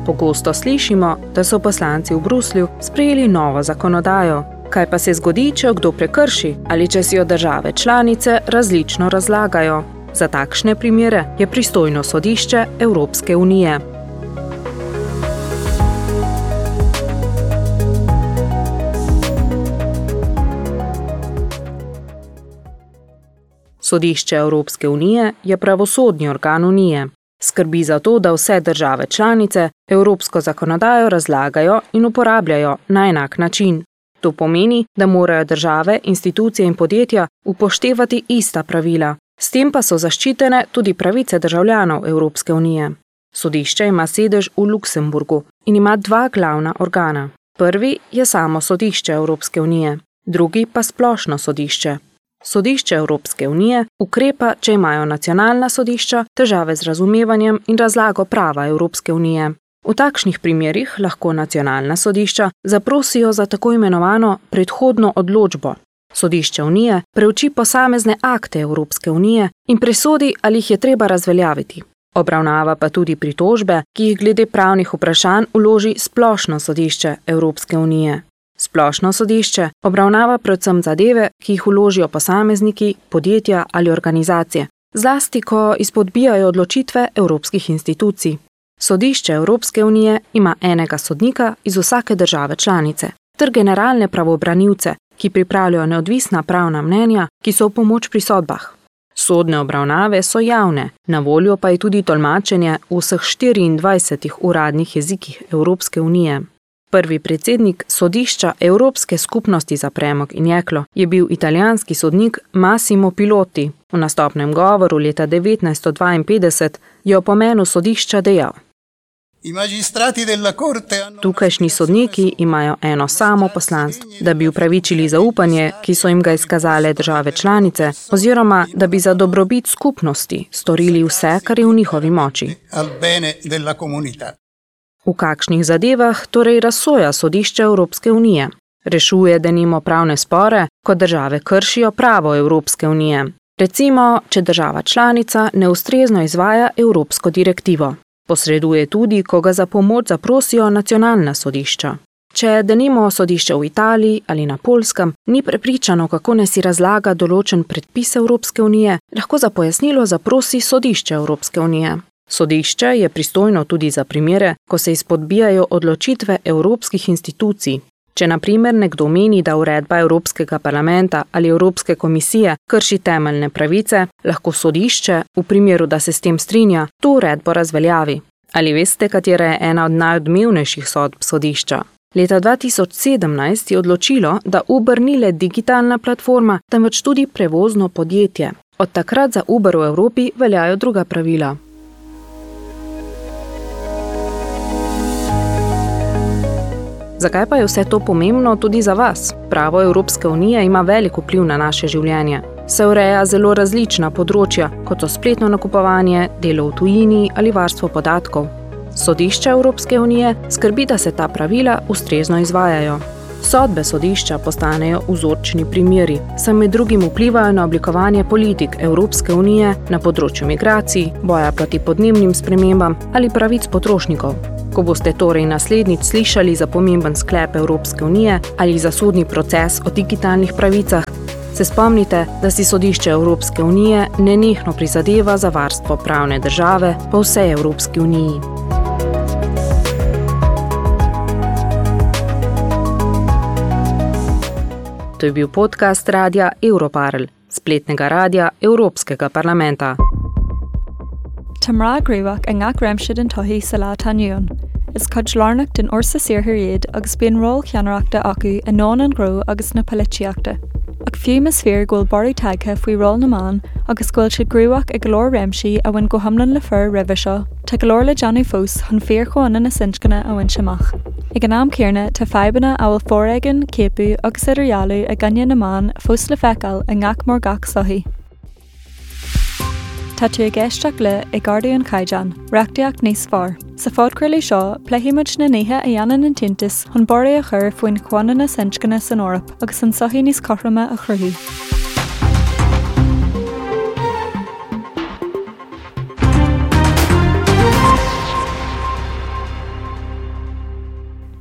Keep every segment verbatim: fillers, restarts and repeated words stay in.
Pogosto slišimo, da so poslanci v Bruslju sprejeli novo zakonodajo. Kaj pa se zgodi, če jo kdo prekrši ali če si jo države članice različno razlagajo? Za takšne primere je pristojno sodišče Evropske unije. Sodišče Evropske unije je pravosodni organ unije. Skrbi za to, da vse države članice evropsko zakonodajo razlagajo in uporabljajo na enak način. To pomeni, da morajo države, institucije in podjetja upoštevati ista pravila. S tem pa so zaščitene tudi pravice državljanov Evropske unije. Sodišče ima sedež v Luksemburgu in ima dva glavna organa. Prvi je samo sodišče Evropske unije, drugi pa splošno sodišče. Sodišče Evropske unije ukrepa, če imajo nacionalna sodišča težave z razumevanjem in razlago prava Evropske unije. V takšnih primerih lahko nacionalna sodišča zaprosijo za tako imenovano predhodno odločbo. Sodišče unije preuči posamezne akte Evropske unije in presodi, ali jih je treba razveljaviti. Obravnava pa tudi pritožbe, ki jih glede pravnih vprašanj vloži splošno sodišče Evropske unije. Splošno sodišče obravnava predvsem zadeve, ki jih vložijo posamezniki, podjetja ali organizacije, zlasti ko izpodbijajo odločitve evropskih institucij. Sodišče Evropske unije ima enega sodnika iz vsake države članice, ter generalne pravobranilce, ki pripravljajo neodvisna pravna mnenja, ki so v pomoč pri sodbah. Sodne obravnave so javne, na voljo pa je tudi tolmačenje v vseh štiriindvajsetih uradnih jezikih Evropske unije. Prvi predsednik sodišča Evropske skupnosti za premog in jeklo je bil italijanski sodnik Massimo Piloti. V nastopnem govoru leta devetnajststo dvainpetdeset je o pomenu sodišča dejal: Tukajšnji sodniki imajo eno samo poslanstvo, da bi upravičili zaupanje, ki so jim ga izkazale države članice, oziroma da bi za dobrobit skupnosti storili vse, kar je v njihovi moči. V kakšnih zadevah torej razsoja sodišče Evropske unije? Rešuje denimo pravne spore, ko države kršijo pravo Evropske unije. Recimo, če država članica neustrezno izvaja evropsko direktivo. Posreduje tudi, ko ga za pomoč zaprosijo nacionalna sodišča. Če denimo sodišče v Italiji ali na Poljskem ni prepričano, kako naj si razlaga določen predpis Evropske unije, lahko za pojasnilo zaprosi sodišče Evropske unije. Sodišče je pristojno tudi za primere, ko se izpodbijajo odločitve evropskih institucij. Če na primer nekdo meni, da uredba Evropskega parlamenta ali Evropske komisije krši temeljne pravice, lahko sodišče, v primeru, da se s tem strinja, to uredbo razveljavi. Ali veste, katera je ena od najodmevnejših sodb sodišča? Leta dva tisoč sedemnajst je odločilo, da Uber ni le digitalna platforma, temveč tudi prevozno podjetje. Od takrat za Uber v Evropi veljajo druga pravila. Zakaj pa je vse to pomembno tudi za vas? Pravo Evropske unije ima velik vpliv na naše življenje. Se ureja zelo različna področja, kot so spletno nakupovanje, delo v tujini ali varstvo podatkov. Sodišče Evropske unije skrbi, da se ta pravila ustrezno izvajajo. Sodbe sodišča postanejo vzorčni primeri, saj med drugim vplivajo na oblikovanje politik Evropske unije na področju migracij, boja proti podnebnim spremembam ali pravic potrošnikov. Ko boste torej naslednjič slišali za pomemben sklep Evropske unije ali za sodni proces o digitalnih pravicah, se spomnite, da si sodišče Evropske unije nenehno prizadeva za varstvo pravne države po vsej Evropski uniji. To je bil podcast radia Europarl, spletnega radia Evropskega parlamenta. Tamrá gríomhach a ngach réimsiad an tuí sa lá taniuon. Is cad lárnach den orsa saorthar iad agus bíonn ról cheannareachta acu in nón an gró agus na políteachta. Ag fiúm is fear ghfuil borí tagtha faoi ról na man agus ghfuil siad grúach ag glór réimsí a bhain go hamlan le fur roimhe seo, tá glór le Johnny fós chun fear chuanan na sinscanna a bhain semach. Ag an am céarna tá feibanna a bhfuil fóréigean, céipú agus idirhealú a gannne na man fós le feiceáil a ngach mór gach sochaí. Tá tú ag éisteach le i Gardaíon Caighdeán, reachtaíocht níos fearr. Sa fád cruailí seo, pleithimid na nithe a dhéanann an tintas chun borí a chur faoin chuanan na sinscanna san Eorp agus an sochaí níos corrama a chruthú.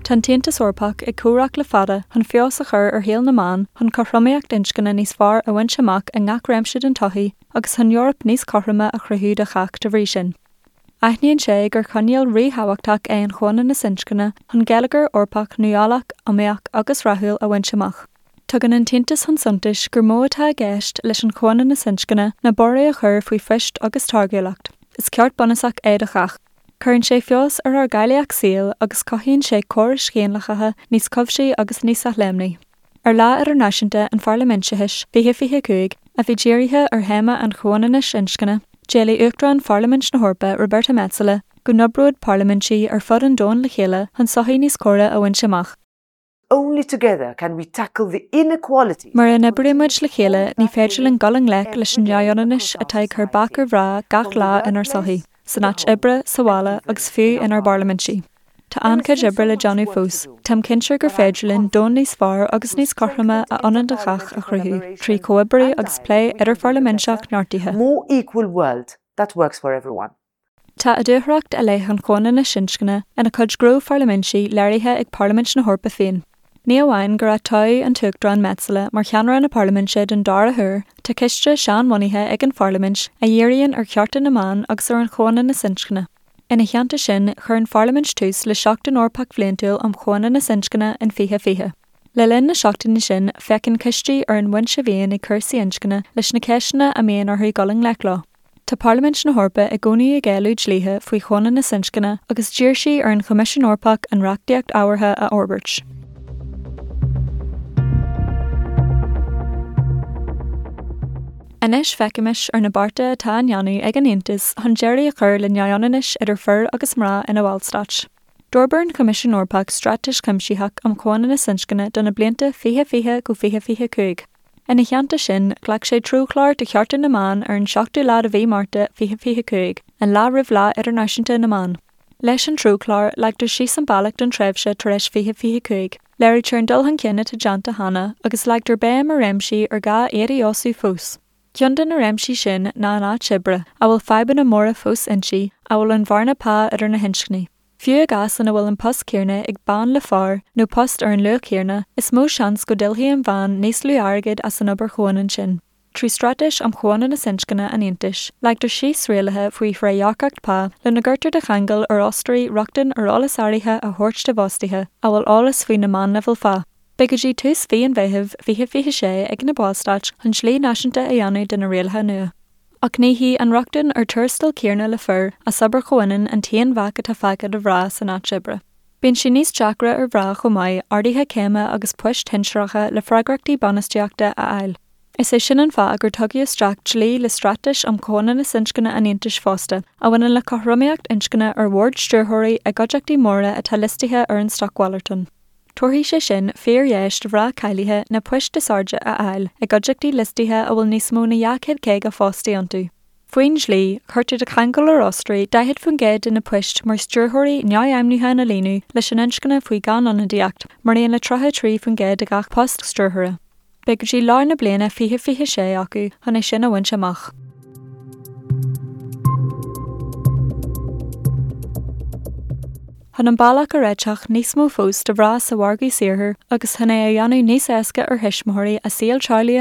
Tan taontas orpach ag cúrach le fada chun fios a chur ar héal na man chun chothromaíocht inscinna níos fearr a bhain amach a ngach réimsiad an tuchaí agus chun Eorp níos chothrama a chruthú de chach de bhrí sin. Aithníonn sé gur chuineal rí-habachtach é an chuana na sinscinna chun gealagar orpach nuálach améach agus rathúil a bhain amach. Tugann an taontas chun suntais gur mó atá a gceist leis an chuana na sinscinna na borra a chur faoi frist agus targéalacht. Is ceart bonasach é de chach. Curann sé fios ar ar gaileach síl agus caithíonn sé córas chéanlachathe níos cobhsaí agus níos a léimnaí. Ar lá ar náisiúnta an Pharlaimintseis fiche fiche cúig a bhí déirithe ar héama an chuana na sinscinna, déala uachtarán Pharlaimint na Horpa Roberta Metsola go nobród Pharlaimintí ar fud an dón le chéile chun sochaí níos córa a bhain amach. Only together can we tackle the inequality. Mar in Ibrimuid le chéile ní féidir an galang lech leis an deonanis atá ag chu bachar bhrá gach lá in ar sochaí. Sanach Ibre, Sawala agus fiú in our Barlamentí. Tá ancaid Ibre le Johnú fós, tam cinsear gur féidirlinn dón níos fearr agus níos corthrama a anan de chach a chruthú, trí coibrií agus plé idir Pharlaiminteach neartíthe. More equal world that works for everyone. Tá a dúthracht a leith an chuana na sinscinna ina chuid gró Pharlaimintí léirithe ag Pharlaimint na Horpa féin. Ní amháin gur atá an tuachtarán Metsola mar cheanra na Pharlaimintse den dar a thur, tá ciste sean monithe ag an Pharlaimint a dhéiríonn ar cearta na man agus ar an chuana na sinscinna. Ina cheanta sin chur an Pharlaimint tús le seachtain orpach bbliantúil am chuana na sinscinna in fiche fiche. Le linn na seachtain sin fecinn cistí ar an bhain sibhéin ag cursaí inscinna leis na ceisina a méon ar thuí galang lechlá. Tá Pharlaimint na Horpa ag gcónaí a ggéalú dlíthe faoi chuana na sinscinna agus díirsaí ar an Chomission Orpach an reachtaíocht ábhartha a Orbert. Anis feiceimiis ar na barta atá an Janú ag an Aontas chun deirí a chur le neonanis idir fir agus mrá ina bhallstát. Dorburn Commission Orpach stratis cumsíthach am chuana na sinscinna donna blianta fiche fiche go fiche fiche cúig. Ina cheanta sin, ghlac sé trúchláir de chearta na man ar an seachtú lá a bhí marta fiche fiche cúig, an lá rih lá idirnáisiúnta na man. Leis an trúchláir leagtar síos an bailach don treibhse tar éis fiche fiche cúig. Léir tear an dulhan cinenne tá deanta hana agus leagtar béim a réimsí ar gá éirí osú fós. Cionndan na réimsí sin ná ná Ibre, a bhfuil feiban na móra fós insí, a bhfuil an bharna pá idir na hinscnaí. Fiú a gas an a bhfuil an post céirne ag bán le far nó post ar an lu céirne, is mó seans go dilthaí an bhain níos lú airgid as an obair chuanan sin. Trí stratis am chuanan na sinscinna an Aontas, leagtar síos réalathe faoi freitheacht pá le na gurtar de cheangal ar ostraí rochtain ar álas áirithe a thuirt de bhástaithe, a bhfuil álas faoi na man level fá. Begadí tús fí an bheitheh fiche fiche sé ag na bástát chun slí náisiúnta a dhéanú den na réaltha nua. Ach níhí an rochtain ar turstal céirne le fir a sabar chuinan an taon bhacha tá feicad a bhrá san áit Ibre. Bíonn si níos teacra ar bhrá go mbeidh ardaithe céime agus puist hinsearacha le freigrachtaí banasteachta a ail. Is é sin an fá gur tugaí isteach slí le stratis am chuana na sinscinna an Aontas fásta, a bhaineann le chothromaíocht inscinna ar Ward Stúrthirí ag gaideachtaí móra a talistithe ar an Stockwallerton. Tuairtí sé sin féarhéist bhrá cailithe na puist de sarja a ail ag gaideachtaí listithe a bhfuil níos mó na dheachéad céig a fástaí antú. Faoin slí, chuirtear de cheangal ar ostraí daithead faoin géad in na puist mar stúrthirí neamhnúthe na líonú leis an inscinna faoi gan an diacht mar íon le trotha trí faoin géad a gach post stúrthire. Begadtí lár na bliana fiche fiche sé acu chun é sin a bhain amach. Chun an bailach a réiteach níos mó fós de bhrá sa bhargaí saorthar agus chun é a dhéanú níos éasca ar theismitheoirí a síl Charlie